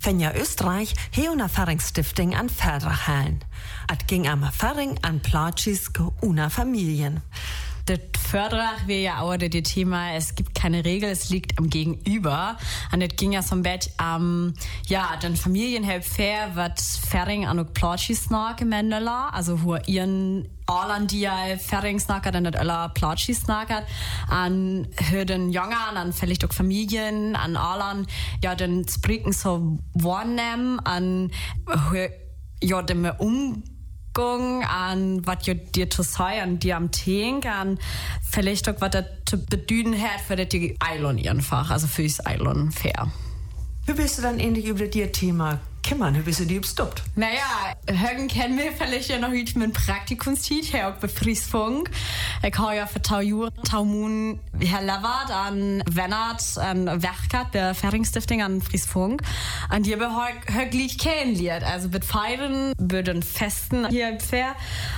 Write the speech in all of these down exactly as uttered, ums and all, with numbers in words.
Fenja Österreich he una Erfahrungsstiftung an Förderhallen. Es ging am Erfahrung an Platschis una Familien. Das Förderach wäre ja auch das Thema, es gibt keine Regel, es liegt am Gegenüber. Und das ging ja so ein bisschen am, um, ja, den Familienhelp fair, was Färing an und Platschis snaken Mendela, also wo ihren Allen, die ja Färing snaken, dann das alle Platschis snaken, an den Jungen, an vielleicht auch Familien, an allen, ja, den Sprechen so wahrnehmen, an, ja, dem um an was ihr dir zu sagen, an die am Tag, an vielleicht auch was das zu bedeuten hat für die Eilon einfach, also für das Eilon fair. Wie bist du dann endlich über das Thema kümmern? Wie bist du die überstoppt? Naja, Högen kennen wir vielleicht ja noch heute mit Praktikumstiet, hier auch bei Friesfunk. Ich habe ja für tau Jahre, tau Moon Herr Levert an Wennert, an Werkert, der Färingsstiftung an Friesfunk. Und die haben Höglied kennengelernt. Also mit Feiern, mit den Festen hier im Fair.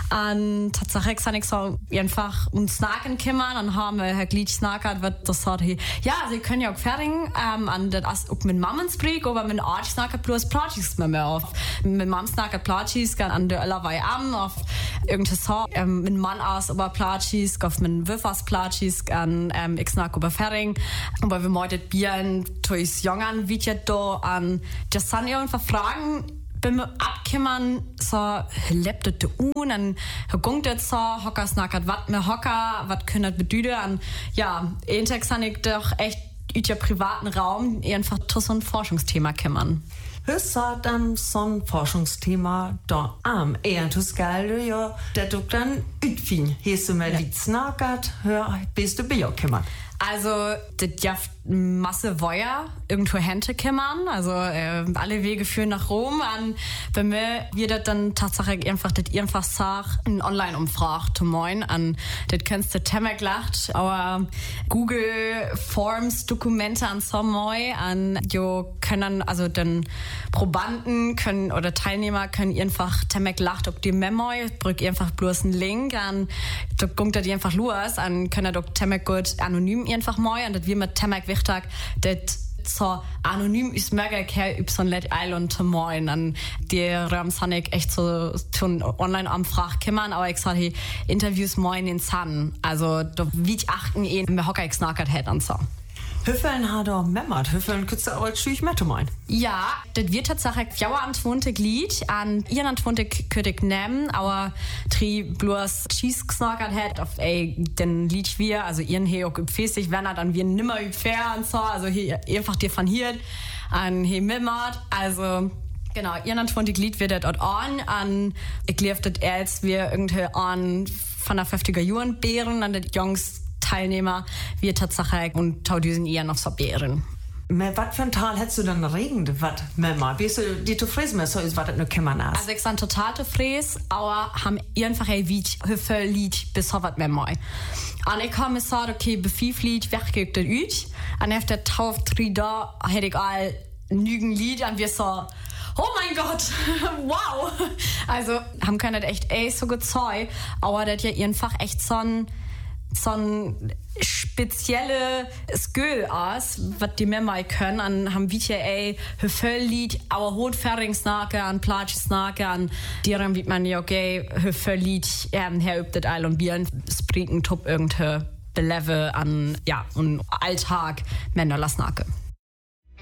Und Tatsache kann ich so einfach um Snacken kümmern. Und haben wir Höglied snackert, wird das sagt, ja, sie können ja auch Färing, ähm, an das auch mit Mammensbrick, aber mit Arch snackert bloß Platschis mit mir auf. Mit Mam snackert Platschis, an der Öllerwei am, auf irgendein Song, ähm, mit Mann aus, aber Platschis, auf mit Würfers Platschis, an, ähm, ich snack über Färing. Aber wir möchten Bieren, durchs Jungen, wie ja da, an, das sind ja einfach Fragen, wenn wir abkommen, so, lebt das un, an, gungt das so, hocker snackert, wat mir hocker, wat können das bedeuten, an, ja, Intex kann ich doch echt in der privaten Raum einfach zu so ein Forschungsthema kümmern. Was sagt dann so ein Forschungsthema da am? Eher zu Skalde, ja, der du dann ütfin. Hast du mal ja. Lied snackert, hör, bist du bei dir kümmern? Also, das ja Masse Feuer irgendwo Hände kümmern. Also, äh, alle Wege führen nach Rom. An, wenn wir, wir das dann tatsächlich einfach, das einfach sag, in Online-Umfrage zu moin. An, das kennst du Temmek lacht, aber Google Forms Dokumente an so moi, an, jo, können, also, den Probanden können, oder Teilnehmer können einfach Temmek lacht, ob die Memo, brück einfach bloß einen Link an, da kommt das einfach los, an, können doch Temmek gut anonym einfach moi, und das wir mit Temmek wichtig, das so anonym ist mega kein über so ein Let Island zu moin, an die Raum san ich echt so tun online am Frach kümmern, aber ich sag hey, Interviews moin in San, also da wie ich achten eh, wenn wir Hocker ich snackert hätt und so. Hüffeln hat er memmert, Hüffeln könntest du auch als Schüch mit meinen. Ja, das wird tatsächlich jauer an twonte Glied, an ihr an twonte könnte ich nehmen, aber tri bloß Cheese gesnackert hat auf ey, den Lied wir, also ihren hier auch gefäßig, wenn er dann wir nimmer üb fair und so, also hier einfach dir von hier an hier mimmert, also genau, ihr an twonte Glied wird das on, an ich lief das als wir irgendwie an von der fünfziger Jahren Bären, an den Jungs Teilnehmer, wir tatsächlich und tausend eher noch so Bären. Was für ein Tal hättest du denn regend, was Mama? Bist du die zufrieden mit so ist, was das nur kümmern hast? Also ich bin total zufrieden, aber haben einfach ein Hüfel Lied bis heute Mama. Und ich habe mir gesagt, okay, bei fünf Lied weggeht das ut. Und auf der Tauf drei da hätte ich all genügend Lied und wir so, oh mein Gott, wow. Also haben können das echt ey so gezeigt, aber das ja einfach echt so ein so ein spezielle Skill aus, was die Männer können, an haben wir ja ey Hüffellied, aber Hotfähringsnake, an Platschsnake, an deren wie man ja okay Hüffellied, ähm, her übt das all und Bieren, Spriten, Top irgendeine Belewe an, ja, und Alltag Männerlasnake.